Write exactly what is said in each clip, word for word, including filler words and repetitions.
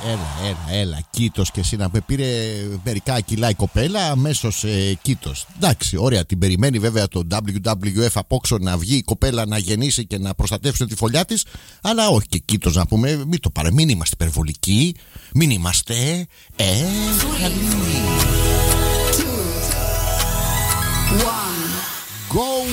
έλα, έλα, έλα. Κήτος και εσύ να με πήρε μερικά κιλά η κοπέλα, αμέσως ε, κήτος. Εντάξει, ωραία, την περιμένει βέβαια το ντάμπλιου ντάμπλιου εφ απόξω να βγει η κοπέλα να γεννήσει και να προστατεύσουν τη φωλιά της. Αλλά όχι και κήτος να πούμε, μην το παρα, μην είμαστε υπερβολικοί, μην είμαστε. Ε, καλή. Go,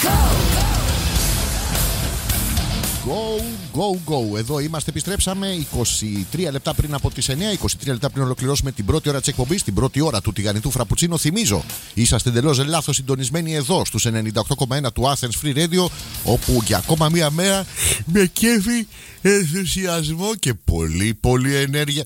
go, go, go. Εδώ είμαστε, επιστρέψαμε είκοσι τρία λεπτά πριν από τις εννιά, είκοσι τρία λεπτά πριν ολοκληρώσουμε την πρώτη ώρα της εκπομπής, την πρώτη ώρα του τηγανιτού φραπουτσίνο. Θυμίζω, είσαστε εντελώς λάθος συντονισμένοι εδώ στους ενενήντα οκτώ κόμμα ένα του Athens Free Radio, όπου για ακόμα μία μέρα με κέφι, ενθουσιασμό και πολύ πολύ ενέργεια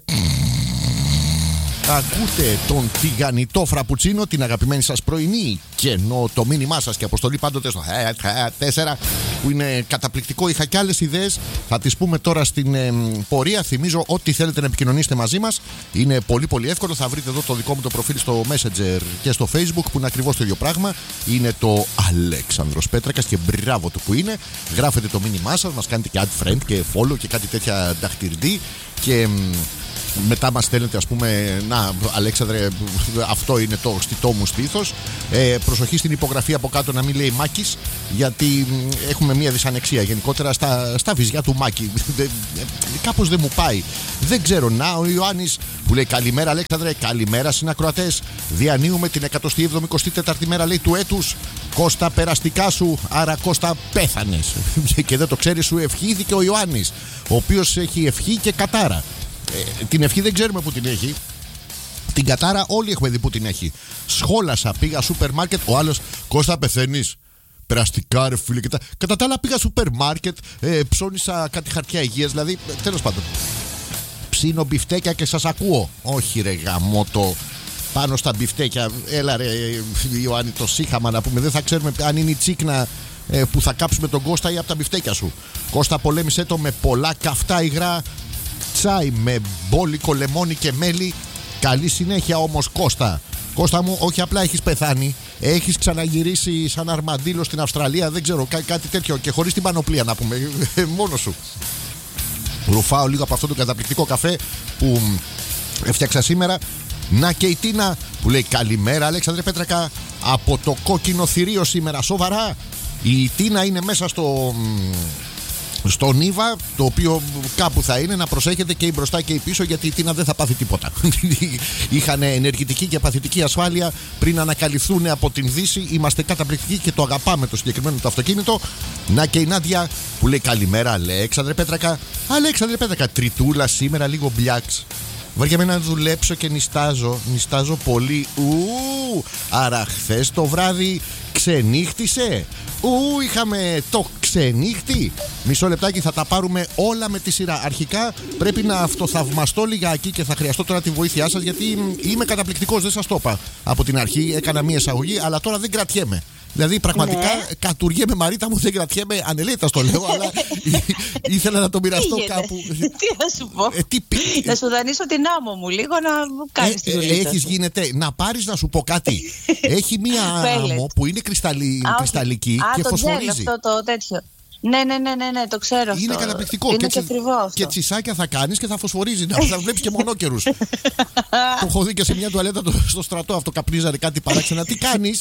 ακούτε τον τηγανιτό φραπουτσίνο, την αγαπημένη σας πρωινή, και ενώ το μήνυμά σας και αποστολή πάντοτε στο τέσσερα που είναι καταπληκτικό. Είχα και άλλες ιδέες, θα τις πούμε τώρα στην ε, πορεία. Θυμίζω ότι θέλετε να επικοινωνήσετε μαζί μας, είναι πολύ πολύ εύκολο. Θα βρείτε εδώ το δικό μου το προφίλ στο Messenger και στο Facebook που είναι ακριβώς το ίδιο πράγμα. Είναι το Αλέξανδρος Πέτρακας και μπράβο του που είναι. Γράφετε το μήνυμά σας, μας κάνετε και add friend και follow και κάτι τέτοια νταχτυρντή και μετά μας στέλνετε, ας πούμε, να Αλέξανδρε, αυτό είναι το στιτό μου στήθος. ε, Προσοχή στην υπογραφή από κάτω να μην λέει Μάκης, γιατί έχουμε μια δυσανεξία γενικότερα στα, στα βυζιά του Μάκη. Κάπως δεν μου πάει. Δεν ξέρω. Να ο Ιωάννης που λέει καλημέρα Αλέξανδρε, καλημέρα συνακροατές. Διανύουμε την εκατοστή εβδομηκοστή τέταρτη μέρα, λέει, του έτους. Κώστα, περαστικά σου, άρα Κώστα πέθανες. Και δεν το ξέρεις, σου ευχήθηκε ο Ιωάννης, ο οποίος έχει ευχή και κατάρα. Ε, την ευχή δεν ξέρουμε που την έχει. Την κατάρα όλοι έχουμε δει που την έχει. Σχόλασα, πήγα σούπερ μάρκετ. Ο άλλος, Κώστα πεθαίνεις. Περαστικά ρε φίλε. Κατά, κατά τα άλλα πήγα σούπερ μάρκετ, ε, ψώνισα κάτι χαρτιά υγείας. Δηλαδή, τέλος πάντων, ψήνω μπιφτέκια και σας ακούω. Όχι ρε γαμώτο, πάνω στα μπιφτέκια. Έλα ρε Ιωάννη, το σύχαμα να πούμε. Δεν θα ξέρουμε αν είναι η τσίκνα ε, που θα κάψουμε τον Κώστα ή από τα μπιφτέκια σου. Κώστα, πολέμησέ το με πολλά καυτά υγρά τσάι με μπόλικο λεμόνι και μέλι. Καλή συνέχεια όμως Κώστα. Κώστα μου, όχι απλά έχεις πεθάνει, έχεις ξαναγυρίσει σαν αρμαντήλο στην Αυστραλία. Δεν ξέρω, κά- κάτι τέτοιο και χωρίς την πανοπλία να πούμε. Μόνος σου. Ρουφάω λίγο από αυτόν τον καταπληκτικό καφέ που έφτιαξα σήμερα. Να και η Τίνα που λέει καλημέρα Αλέξανδρε Πέτρακα από το κόκκινο θηρίο σήμερα. Σοβαρά. Η Τίνα είναι μέσα στο... στον Ήβα, το οποίο κάπου θα είναι. Να προσέχετε και η μπροστά και η πίσω, γιατί η Τίνα δεν θα πάθει τίποτα. Είχαν ενεργητική και παθητική ασφάλεια πριν ανακαλυφθούν από την Δύση. Είμαστε καταπληκτικοί και το αγαπάμε το συγκεκριμένο το αυτοκίνητο. Να και η Νάντια που λέει καλημέρα Αλέξανδρε Πέτρακα. Αλέξανδρε Πέτρακα, τριτούλα σήμερα, λίγο μπλιάξ. Βαριέμαι να δουλέψω και νιστάζω. Νιστάζω πολύ. Ου, άρα χθες το βράδυ ξενύχτησε. Ου, είχαμε το ξενύχτη. Μισό λεπτάκι, θα τα πάρουμε όλα με τη σειρά. Αρχικά πρέπει να αυτοθαυμαστώ λιγάκι και θα χρειαστώ τώρα τη βοήθειά σας, γιατί είμαι καταπληκτικός, δεν σας το είπα από την αρχή. Έκανα μια εισαγωγή, αλλά τώρα δεν κρατιέμαι. Δηλαδή πραγματικά ναι. Κατουργέμαι Μαρίτα μου, δεν κρατιέμαι. Ανελέητα το λέω, αλλά ήθελα να το μοιραστώ κάπου. Τι θα σου πω. Ε, τι... Να σου δανείσω την άμμο μου λίγο να κάνεις τη δουλειά. Έχεις γίνεται. Να πάρεις να σου πω κάτι. Έχει μία άμμο που είναι κρυσταλλι... Α, κρυσταλλική α, και το φωσφορίζει. Αυτό το τέτοιο. Ναι, ναι, ναι, ναι, ναι, το ξέρω αυτό. Είναι καταπληκτικό. Είναι και, και ακριβό αυτό. Και τσισάκια θα κάνεις και θα φωσφορίζει. Να θα βλέπεις και μονόκερους. Το έχω δει και σε μια τουαλέτα στο στρατό. Αυτό καπνίζανε κάτι παράξενα. Τι κάνεις?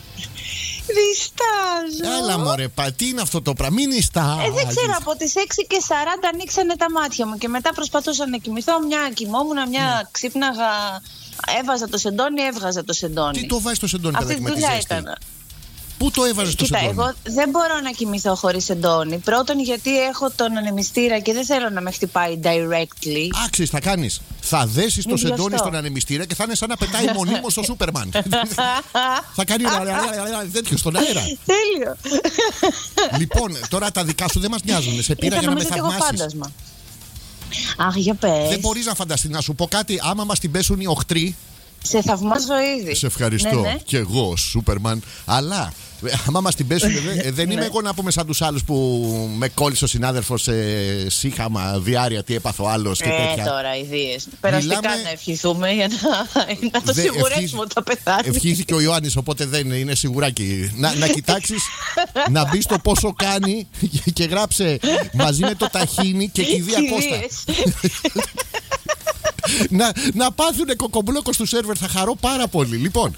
Διστάζω. Έλα μωρέ, πα, τι είναι αυτό το πράγμα, μην νιστάζεις. Ε, δεν ξέρω, από τις έξι και σαράντα ανοίξανε τα μάτια μου και μετά προσπαθούσα να κοιμηθώ. Μια κοιμόμουν, μια ναι. ξύπναγα, έβαζα το σεντόνι, έβγαζα το σεντόνι. Τι το βάζεις το σεντόνι? Αυτή τη δουλειά έκανα. Πού το έβαζες το σεντόνι? Κοίτα, εγώ δεν μπορώ να κοιμηθώ χωρίς σεντόνι. Πρώτον, γιατί έχω τον ανεμιστήρα και δεν θέλω να με χτυπάει directly. Άξι, θα κάνεις. Θα δέσεις το σεντόνι στον ανεμιστήρα και θα είναι σαν να πετάει μονίμως στο Σούπερμαν. Θα κάνει τέτοιο στον αέρα. Τέλειο. Λοιπόν, τώρα τα δικά σου δεν μας νοιάζουν. Σε πήρα για να με θαυμάσεις. Αχ, για πες. Δεν μπορείς να φανταστείς. Να σου πω κάτι, άμα μας την πέσουν οι οχτροί. Σε θαυμάζω ήδη. Σε ευχαριστώ. Ναι, ναι. Και εγώ, Σούπερμαν. Αλλά, άμα μας την πέσουν, δεν, δεν είμαι εγώ να πούμε σαν τους άλλους που με κόλλησε ο συνάδελφος σε σύχαμα, διάρρεια, τι έπαθε ο άλλος και ε, τέτοια. Τώρα, ιδίες. Περαστικά Μιλάμε... να ευχηθούμε για να, να το Δε, σιγουρέψουμε ότι θα πεθάνει. Ευχήθηκε ο Ιωάννης, οπότε δεν είναι σιγουράκι. Να, να κοιτάξεις, να μπεις το πόσο κάνει και γράψε μαζί με το ταχίνι και κηδεία Κώστα. να, να πάθουνε κοκομπλόκο στο σερβερ, θα χαρώ πάρα πολύ. Λοιπόν,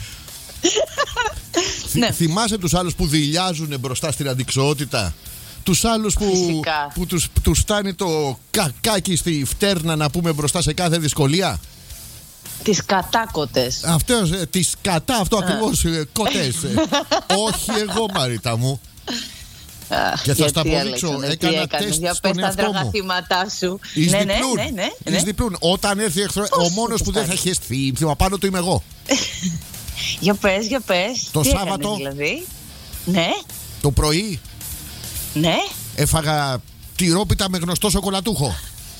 Ναι. θυμάσαι τους άλλους που δειλιάζουν μπροστά στην αντιξοότητα? Τους άλλους που, που τους, τους στάνει το κακάκι στη φτέρνα, να πούμε, μπροστά σε κάθε δυσκολία. Τις κατάκοτες. Αυτές, ε, τις κατά, αυτό ακριβώς, ε, κοτές. ε. Όχι εγώ, Μαρίτα μου. Αχ, Και θα στα γιατί, αποδείξω. Αλέξανδρε, τι Έκανα έκανες? τεστ Για στον πες τα εαυτό μου. δραγαθήματά σου. Εις Ναι, ναι, διπλούν. ναι, ναι, Εις ναι. διπλούν. Όταν έρθει εχθρό, Πώς ο μόνος το που δεν θα φτάνει? χεστεί πάνω του είμαι εγώ. Για πες, για πες. Το Τι Σάββατο. έκανες, δηλαδή? Ναι, Το πρωί ναι. έφαγα τυρόπιτα με γνωστό σοκολατούχο.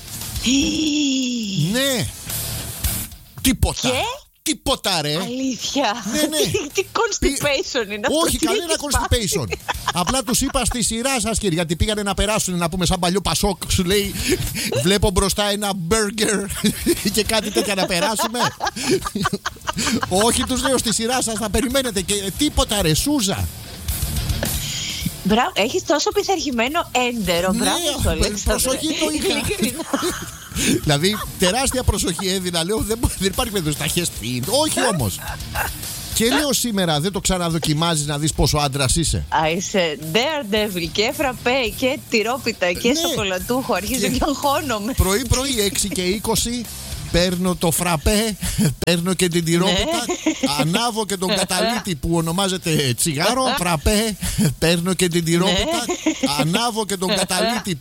Ναι. Τίποτα. Και? Τίποτα, ρε. Αλήθεια. Ναι, ναι. Τι- Τι constipation είναι αυτό? Όχι, τι κανένα έχεις constipation. Απλά τους είπα στη σειρά σας, κύριε, γιατί πήγανε να περάσουν, να πούμε, σαν παλιό Πασόκ. Σου λέει, βλέπω μπροστά ένα μπέργκερ και κάτι τέτοια να περάσουμε. Όχι, τους λέω, στη σειρά σας θα περιμένετε και τίποτα, ρε, Σούζα. Μπράβο, έχεις τόσο πειθαρχημένο έντερο. Ναι, Μπράβο σου, Αλέξανδρε. προσοχή το είχα. Ειλικρινά. Δηλαδή, τεράστια προσοχή έδινα. Λέω, δεν, μπο- δεν υπάρχει περίπτωση να χεστεί. Όχι όμως. Και λέω σήμερα, δεν το ξαναδοκιμάζεις να δεις πόσο άντρας είσαι? Α, είσαι daredevil και φραπέ και τυρόπιτα και Ναι. σοκολατούχο. Αρχίζω Και- και αγχώνομαι. Πρωί-πρωί έξι και είκοσι παίρνω το φραπέ, παίρνω και την τυρόπιτα, ανάβω και τον καταλήτη που ονομάζεται τσιγάρο, φραπέ, παίρνω και την τυρόπιτα, ανάβω και τον καταλήτη